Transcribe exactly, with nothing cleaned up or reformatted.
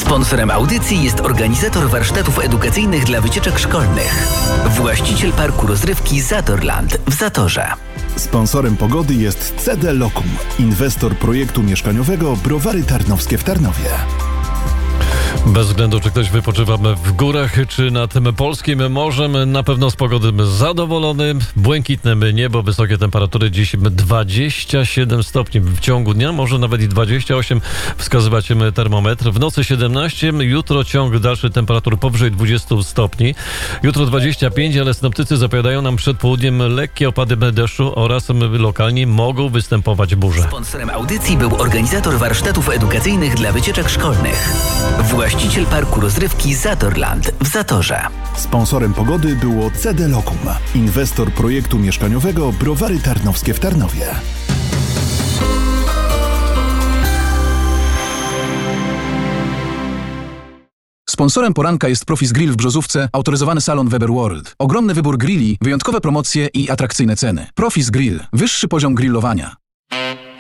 Sponsorem audycji jest organizator warsztatów edukacyjnych dla wycieczek szkolnych. Właściciel parku rozrywki Zatorland w Zatorze. Sponsorem pogody jest C D Lokum, inwestor projektu mieszkaniowego Browary Tarnowskie w Tarnowie. Bez względu, czy ktoś wypoczywa w górach, czy nad polskim morzem, na pewno z pogody zadowolony. Błękitne niebo, wysokie temperatury. Dziś dwadzieścia siedem stopni w ciągu dnia, może nawet i dwadzieścia osiem wskazywać termometr. W nocy siedemnaście, jutro ciąg dalszy temperatur powyżej dwudziestu stopni. Jutro dwadzieścia pięć, ale synoptycy zapowiadają nam przed południem lekkie opady deszczu oraz lokalnie mogą występować burze. Sponsorem audycji był organizator warsztatów edukacyjnych dla wycieczek szkolnych. Właściciel parku rozrywki Zatorland w Zatorze. Sponsorem pogody było C D Lokum, inwestor projektu mieszkaniowego Browary Tarnowskie w Tarnowie. Sponsorem poranka jest Profis Grill w Brzozówce, autoryzowany salon Weber World. Ogromny wybór grilli, wyjątkowe promocje i atrakcyjne ceny. Profis Grill. Wyższy poziom grillowania.